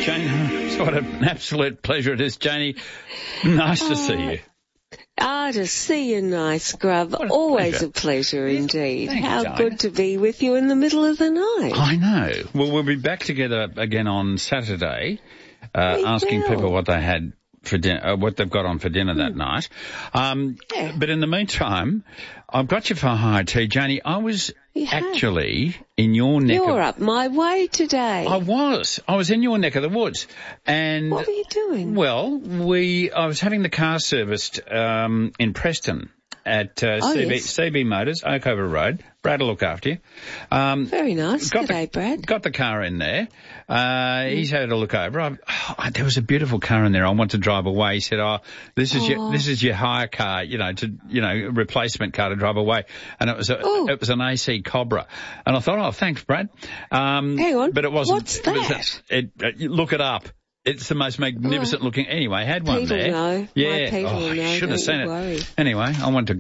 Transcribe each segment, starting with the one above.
Jane, what an absolute pleasure it is, Janie. Nice to see you. To see you, nice grub. Always a pleasure indeed. Thank you, How Jane. good to be with you in the middle of the night. I know. Well, we'll be back together again on Saturday, asking people what they had for dinner, what they've got on for dinner that night. But in the meantime, I've got you for high tea, Janie. I was actually in your neck. You're up my way today. I was in your neck of the woods, and what were you doing? Well, I was having the car serviced in Preston at CB Motors, Oakover Road. Brad will look after you. Very nice. Good day, Brad. Got the car in there. He's had a look over. There was a beautiful car in there. I want to drive away. He said, this is your hire car, replacement car to drive away. And it was an AC Cobra. And I thought, thanks, Brad. Hang on. But it wasn't. What's that? Look it up. It's the most magnificent looking. Anyway, had one people there. Know. Yeah. I should have seen it. Worry. Anyway,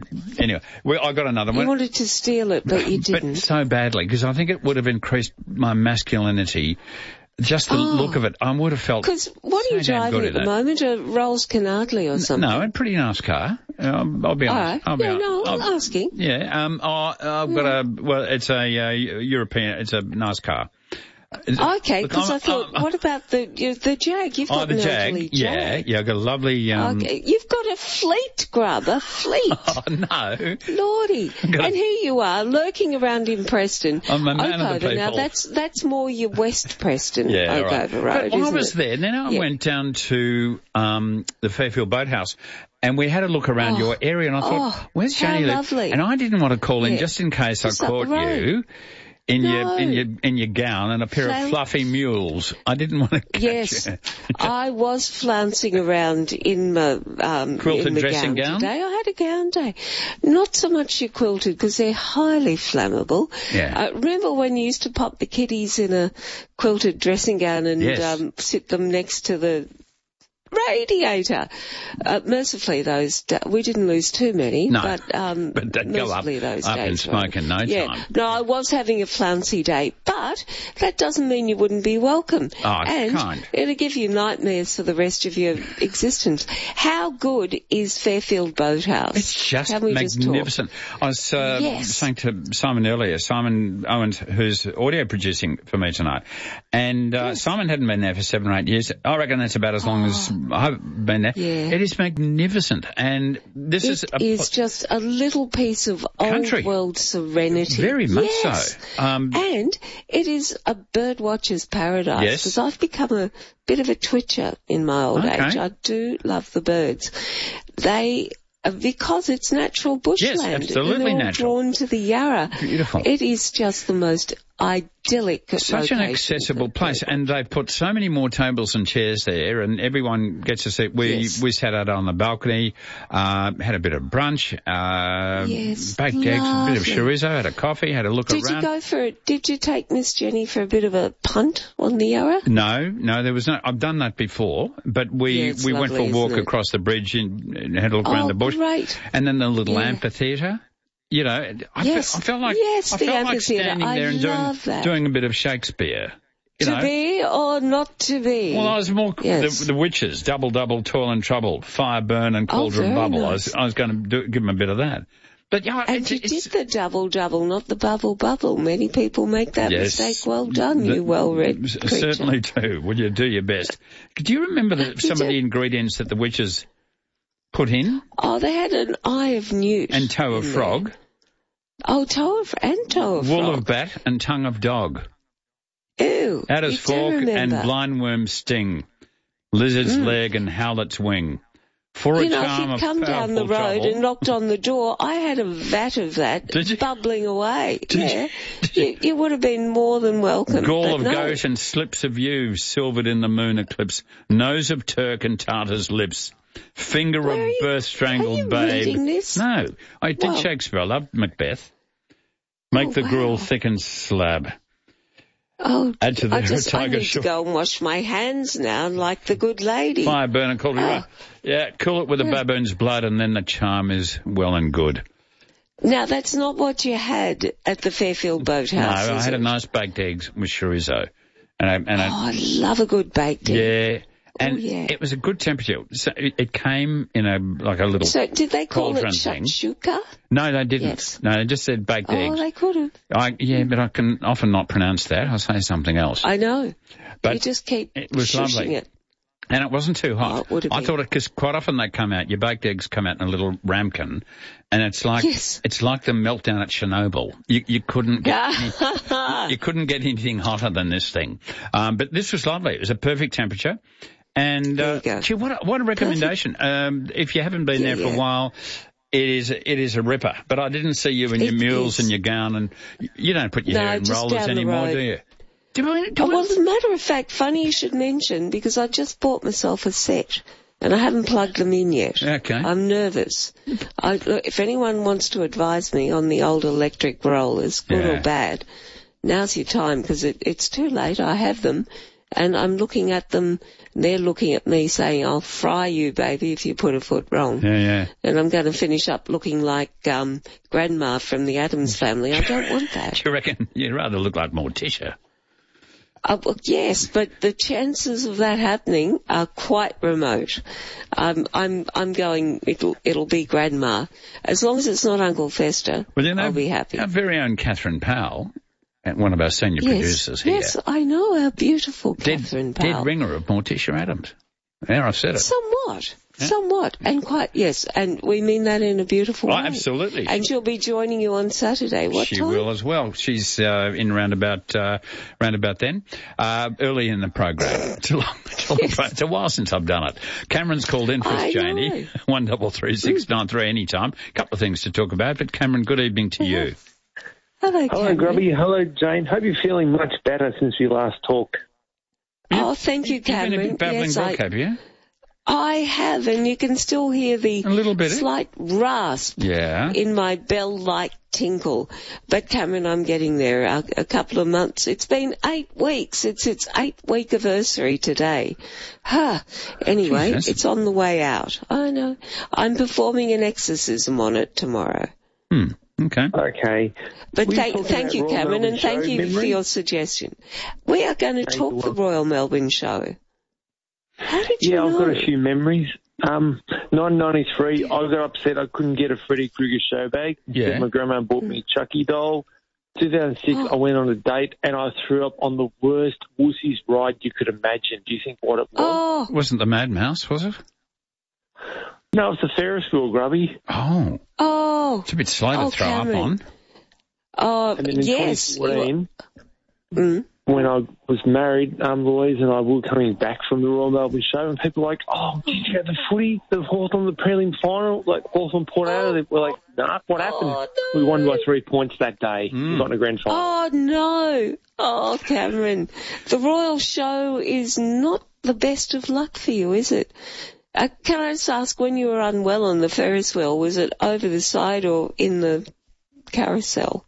I got another one. You wanted to steal it, but you didn't. But so badly, because I think it would have increased my masculinity. Just the look of it, I would have felt. Because what are you driving at the moment? A Rolls Canardly or something? No, a pretty nice car. I'll be honest. All right. I'm asking. Yeah. I've got it's a European. It's a nice car. Okay, because I thought, what about the Jag? You've got the an Jag. elderly Jag. Yeah, I've got a lovely. Okay, you've got a fleet, grub, a fleet. Oh no, Lordy! And here you are lurking around in Preston. I'm a man of the people. Now that's more your West Preston, Oakover Road, but isn't I was it? there. Then I went down to the Fairfield Boathouse. And we had a look around your area, and I thought, where's Janie? Lovely. And I didn't want to call in just in case I caught you in your gown and a pair of fluffy mules. I didn't want to catch you. I was flouncing around in my quilted dressing gown today. I had a gown day. Not so much your quilted because they're highly flammable. Yeah. Remember when you used to pop the kiddies in a quilted dressing gown and sit them next to the radiator? Mercifully, we didn't lose too many. No, but they'd go up in smoke in no time. No, I was having a flouncy day, but that doesn't mean you wouldn't be welcome. Kind. It'll give you nightmares for the rest of your existence. How good is Fairfield Boathouse? It's just magnificent. I was saying to Simon earlier, Simon Owens, who's audio producing for me tonight, and Simon hadn't been there for 7 or 8 years. I reckon that's about as long as I've been there. Yeah. It is magnificent, and this is just a little piece of country. Old world serenity. Very much so. And it is a bird watcher's paradise. Yes. Because I've become a bit of a twitcher in my old age. I do love the birds. Because it's natural bushland. Yes, absolutely and natural. Drawn to the Yarra. Beautiful. It is just the most idyllic Such an accessible place, and they've put so many more tables and chairs there, and everyone gets a seat. We sat out on the balcony, had a bit of brunch, baked eggs, a bit of chorizo, had a coffee, had a look around. Did you take Miss Jenny for a bit of a punt on the Yarra? No, there was no. I've done that before, but we went for a walk across the bridge and had a look around the bush, and then the little amphitheatre. I felt like standing there and doing a bit of Shakespeare. To be or not to be? Well, I was more the witches, double, toil and trouble, fire, burn and cauldron bubble. Nice. I was going to give them a bit of that. But you did the double, not the bubble. Many people make that mistake. Well done, you well-read creature. Certainly do. Will you do your best? Do you remember some of the ingredients that the witches put in? Oh, they had an eye of newt. And toe of frog. Oh, toe of frog. Wool of bat and tongue of dog. Ew. Adder's fork and blindworm's sting. Lizard's leg and howlet's wing. For a charm if you'd come down the road and knocked on the door, I had a vat of that bubbling away. You would have been more than welcome. Gall of goat and slips of yew silvered in the moon eclipse. Nose of Turk and Tartar's lips. Finger of birth strangled babe. Reading this? No, I did Shakespeare. I loved Macbeth. Make the gruel thick and slab. Oh, add to the I need to go and wash my hands now, like the good lady. Fire, burn and cool it. Yeah, cool it with a baboon's blood, and then the charm is well and good. Now, that's not what you had at the Fairfield Boathouse. No, I had a nice baked eggs with chorizo. I love a good baked egg. Yeah. And it was a good temperature. So it came in a little. So did they call it thing. shakshuka? No, they didn't. Yes. No, they just said baked eggs. Oh, they could have. But I can often not pronounce that. I'll say something else. I know. But you just keep it was lovely. It. And it wasn't too hot. I thought because quite often they come out, your baked eggs come out in a little ramekin, and it's like the meltdown at Chernobyl. You couldn't get you couldn't get anything hotter than this thing. But this was lovely. It was a perfect temperature. And gee, what a recommendation! If you haven't been there for a while, it is a ripper. But I didn't see you in your mules and your gown, and you don't put your hair in rollers anymore, do you? Well, as a matter of fact, funny you should mention, because I just bought myself a set and I haven't plugged them in yet. Okay. I'm nervous. If anyone wants to advise me on the old electric rollers, good or bad, now's your time, because it's too late. I have them. And I'm looking at them, and they're looking at me saying, I'll fry you, baby, if you put a foot wrong. Yeah. And I'm going to finish up looking like Grandma from the Addams Family. I don't want that. Do you reckon you'd rather look like Morticia? Well, yes, but the chances of that happening are quite remote. I'm going, it'll be Grandma. As long as it's not Uncle Fester, I'll be happy. Our very own Catherine Powell, one of our senior producers here. Yes, I know, our beautiful Catherine Powell. Dead ringer of Morticia Adams. There, I've said it. Somewhat, and quite, yes, and we mean that in a beautiful way. Absolutely. And she'll be joining you on Saturday. What time? She will as well. She's in round about then, early in the program. It's a while since I've done it. Cameron's called in for us, Janie. 133693 anytime. A couple of things to talk about, but Cameron, good evening to you. Hello, Cameron. Hello, Grubby. Hello, Jane. Hope you're feeling much better since we last talked. Oh, thank you, Cameron. You've been a bit babbling book, have you? I have, and you can still hear the slight rasp in my bell-like tinkle. But, Cameron, I'm getting there. A couple of months. It's been 8 weeks. It's its 8-week anniversary today. Anyway, it's on the way out. I know. I'm performing an exorcism on it tomorrow. Okay. But thank you, Cameron, and thank you for your suggestion. We are going to talk the Royal Melbourne Show. How did you know? I've got a few memories. 1993, I got upset I couldn't get a Freddy Krueger show bag. Yeah. My grandma bought me a Chucky doll. 2006, I went on a date and I threw up on the worst Woosies ride you could imagine. Do you think what it was? Oh. Wasn't the Mad Mouse, was it? No, it's the Ferris wheel, Grubby. Oh. It's a bit slow to throw Cameron. up on. Oh, and then in 2014, when I was married, Louise and I were coming back from the Royal Melbourne Show, and people were like, "Oh, did you get the footy? The Hawthorn, the prelim final, like Hawthorn Port Adelaide?" We're like, "Nah, what happened?" No. We won by 3 points that day. We got in a grand final. Oh, no. Oh, Cameron. The Royal Show is not the best of luck for you, is it? Can I just ask, when you were unwell on the Ferris wheel, was it over the side or in the carousel?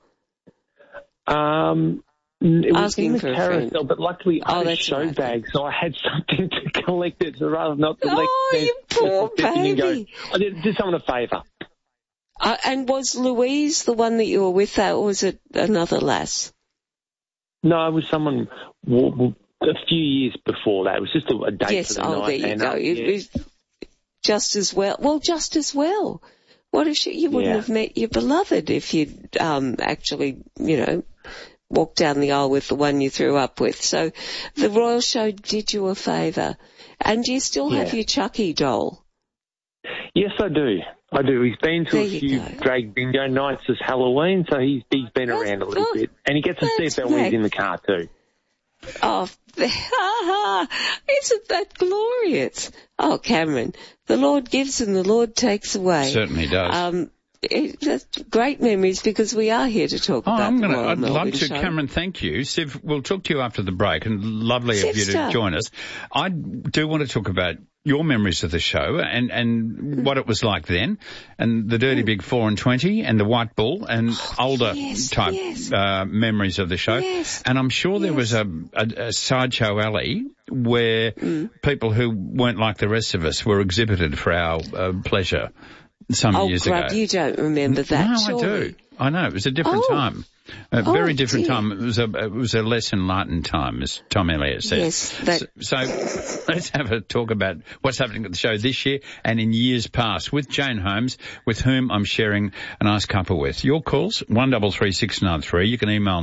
It was in the carousel, but luckily I had a show bag, so I had something to collect it, so rather not to you poor baby. I did someone a favour. And was Louise the one that you were with, or was it another lass? No, it was someone a few years before that. It was just a date for the night. Yes, there you go. It was just as well. Well, just as well. What if you wouldn't have met your beloved if you'd actually, walked down the aisle with the one you threw up with. So the Royal Show did you a favour. And do you still have your Chucky doll? Yes, I do. He's been to a few drag bingo nights as Halloween, so he's been around a little bit. And he gets to see if Eloise in the car too. Oh, isn't that glorious? Oh, Cameron, the Lord gives and the Lord takes away. Certainly does. That's great memories, because we are here to talk about the Royal Melbourne I'd love to, Show. Cameron, thank you. Siv, we'll talk to you after the break, and lovely of you to join us. I do want to talk about your memories of the show and what it was like then, and the Dirty Big 4 and 20 and the White Bull and older type memories of the show. Yes. And I'm sure there was a sideshow alley where people who weren't like the rest of us were exhibited for our pleasure some years ago. You don't remember that, No, surely. I know. It was a different time. A very different time. It was a less enlightened time, as Tom Elliott says. Yes. So let's have a talk about what's happening at the show this year and in years past with Jane Holmes, with whom I'm sharing a nice cuppa with. Your calls, 133693. You can email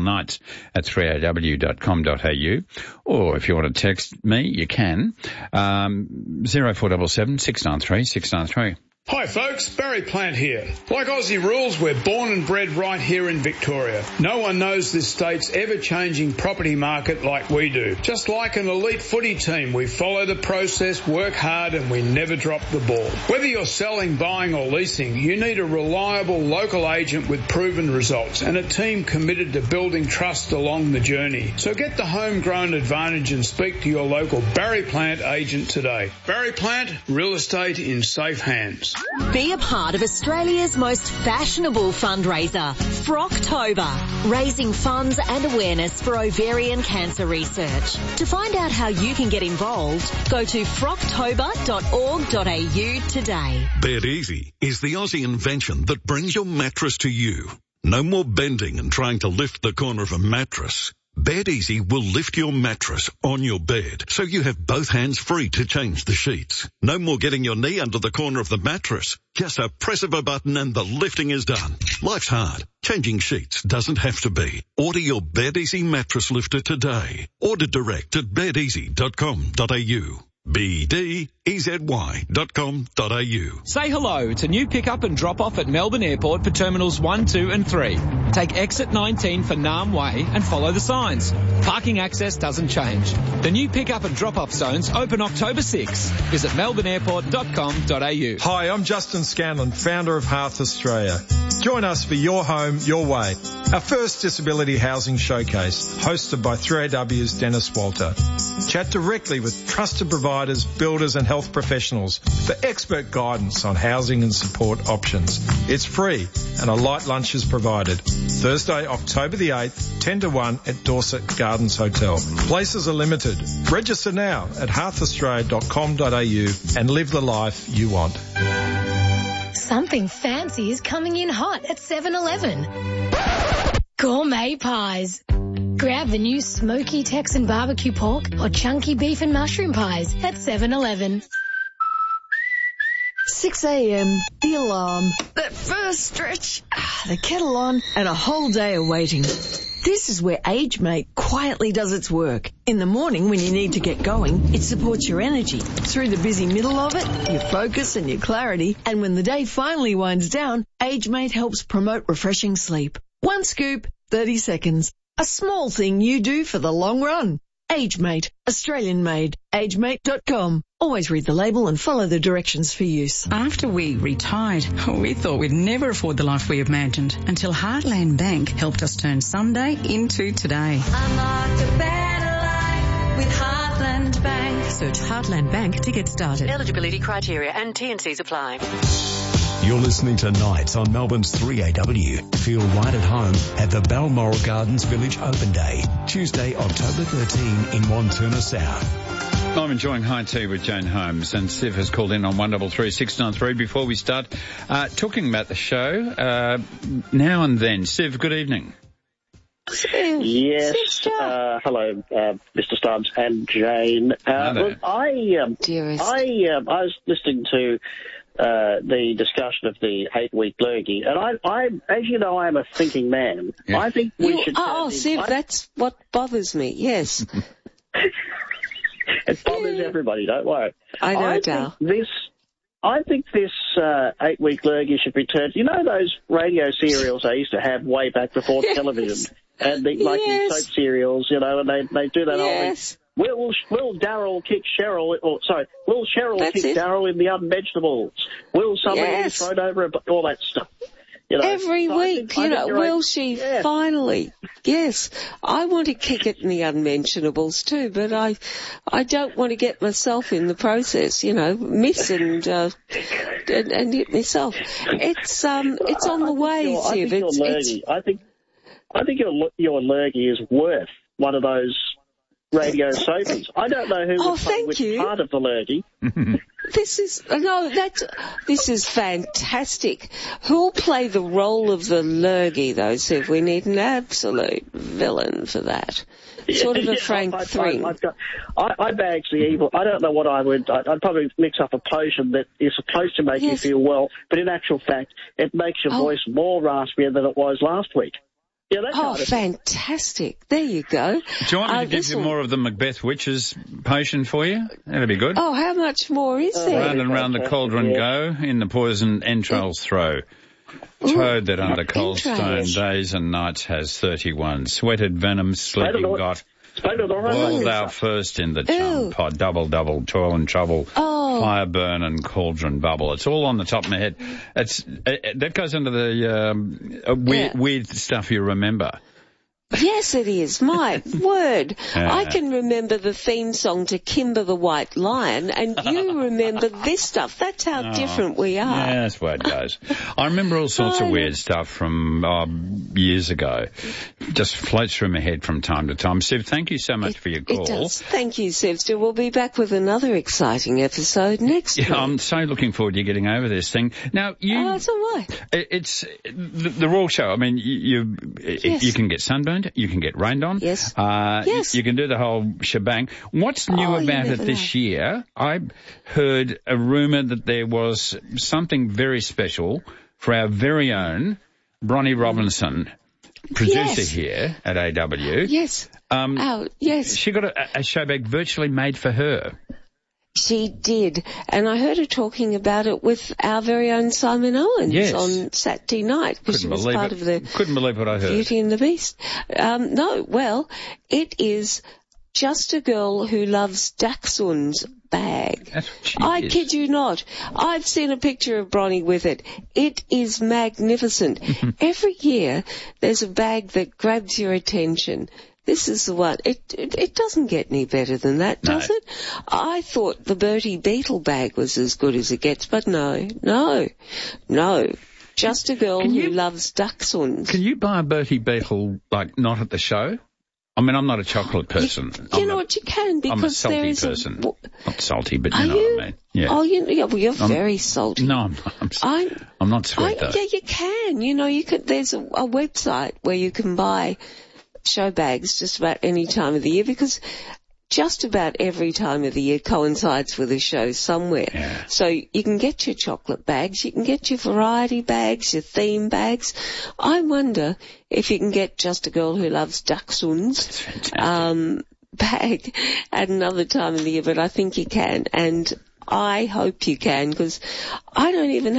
nights@3aw.com.au, or if you want to text me, you can. 0477 693 693. Hi folks, Barry Plant here. Like Aussie rules, we're born and bred right here in Victoria. No one knows this state's ever-changing property market like we do. Just like an elite footy team, we follow the process, work hard, and we never drop the ball. Whether you're selling, buying or leasing, you need a reliable local agent with proven results and a team committed to building trust along the journey. So get the homegrown advantage and speak to your local Barry Plant agent today. Barry Plant, real estate in safe hands. Be a part of Australia's most fashionable fundraiser, Frocktober, raising funds and awareness for ovarian cancer research. To find out how you can get involved, go to frocktober.org.au today. Bed Easy is the Aussie invention that brings your mattress to you. No more bending and trying to lift the corner of a mattress. Bed Easy will lift your mattress on your bed so you have both hands free to change the sheets. No more getting your knee under the corner of the mattress. Just a press of a button and the lifting is done. Life's hard. Changing sheets doesn't have to be. Order your Bed Easy mattress lifter today. Order direct at bedeasy.com.au. BDEZY.com.au. Say hello to new pick-up and drop-off at Melbourne Airport for Terminals 1, 2 and 3. Take exit 19 for Nam Way and follow the signs. Parking access doesn't change. The new pick-up and drop-off zones open October 6. Visit melbourneairport.com.au. Hi, I'm Justin Scanlon, founder of Hearth Australia. Join us for Your Home, Your Way, our first disability housing showcase, hosted by 3AW's Dennis Walter. Chat directly with trusted providers, builders and health professionals for expert guidance on housing and support options. It's free and a light lunch is provided. Thursday, October the 8th, 10 to 1 at Dorset Gardens Hotel. Places are limited. Register now at hearthaustralia.com.au and live the life you want. Something fancy is coming in hot at 7-Eleven. Gourmet pies. Grab the new smoky Texan barbecue pork or chunky beef and mushroom pies at 7-Eleven. 6 a.m, the alarm, that first stretch, the kettle on, and a whole day of waiting. This is where AgeMate quietly does its work. In the morning when you need to get going, it supports your energy. Through the busy middle of it, your focus and your clarity. And when the day finally winds down, AgeMate helps promote refreshing sleep. One scoop, 30 seconds. A small thing you do for the long run. AgeMate, Australian made. AgeMate.com. Always read the label and follow the directions for use. After we retired, we thought we'd never afford the life we imagined until Heartland Bank helped us turn someday into today. Unlock a better life with Heartland Bank. Search Heartland Bank to get started. Eligibility criteria and T&Cs apply. You're listening to Nights on Melbourne's 3AW. Feel right at home at the Balmoral Gardens Village Open Day, Tuesday, October 13 in Wantirna South. I'm enjoying high tea with Jane Holmes, and Siv has called in on 133693 before we start talking about the show now and then. Siv, good evening. Yes, hello, Mr. Stubbs and Jane. Look, I was listening to the discussion of the 8-week lurgy, and I, as you know, I'm a thinking man. Yeah. I think we should. Siv, that's what bothers me. Yes. It bothers everybody, don't worry. I know, Dal. I think this 8-week lurgy should be turned. You know those radio serials I used to have way back before television? And the soap serials, you know, and they do that yes. Will Daryl kick Cheryl, will Cheryl kick Daryl in the unmentionables? Will somebody be thrown over, all that stuff? You know, every week, will she finally? Yes, I want to kick it in the unmentionables too, but I don't want to get myself in the process, miss and hit myself. It's on the way, Siv. I think your lurgy is worth one of those radio soapies. I don't know who would play which part of the lurgy. This is fantastic. Who'll play the role of the lurgy, though, Siv? We need an absolute villain for that. Sort of a Frank Thring. I'd bag the evil. I don't know what I would. I'd probably mix up a potion that is supposed to make you feel well, but in actual fact, it makes your voice more raspier than it was last week. Yeah, that kind of fantastic. There you go. Do you want me to give you more of the Macbeth Witch's potion for you? That'd be good. Oh, how much more is there? Round and round the cauldron go, in the poison entrails throw. Toad that under cold stone days and nights has 31. Sweated venom sleeping got. Boil thou first in the chum pot. Double, toil and trouble. Fire burn and cauldron bubble. It's all on the top of my head. That goes into the weird stuff you remember. Yes, it is. My word. I can remember the theme song to Kimber the White Lion, and you remember this stuff. That's how different we are. Yeah, that's where it goes. I remember all sorts of weird stuff from years ago. Just floats through my head from time to time. Siv, thank you so much for your call. It does. Thank you, Siv. We'll be back with another exciting episode next week. I'm so looking forward to getting over this thing. Now, that's all right. It's the Raw Show. I mean, you can get sunburned. You can get rained on. Yes. You can do the whole shebang. What's new about it this year? I heard a rumour that there was something very special for our very own Bronnie Robinson, producer here at AW. Yes. Yes. She got a showbag virtually made for her. She did, and I heard her talking about it with our very own Simon Owens on Saturday night, because she was part of the Couldn't believe what I heard. Beauty and the Beast. It is Just a Girl Who Loves Dachshunds bag. That's what she I kid you not. I've seen a picture of Bronnie with it. It is magnificent. Every year there's a bag that grabs your attention. This is the one. It doesn't get any better than that, does it? I thought the Bertie Beetle bag was as good as it gets, but no. Just a Girl Who Loves Dachshunds. Can you buy a Bertie Beetle, not at the show? I mean, I'm not a chocolate person. You know what, you can, because I'm a salty person. Not salty, but you know what I mean. Yeah. Oh, you're very salty. No, I'm not sweet, though. Yeah, you can. There's a website where you can buy show bags just about any time of the year, because just about every time of the year coincides with a show somewhere. Yeah. So you can get your chocolate bags, you can get your variety bags, your theme bags. I wonder if you can get Just a Girl Who Loves Dachshunds bag at another time of the year, but I think you can, and I hope you can, because I don't even